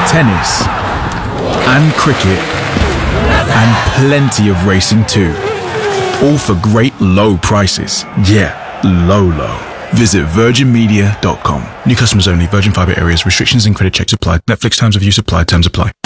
tennis, and cricket, and plenty of racing too. All for great low prices. Yeah, low. Visit virginmedia.com. New customers only. Virgin Fibre areas. Restrictions and credit checks apply. Netflix terms of use apply. Terms apply.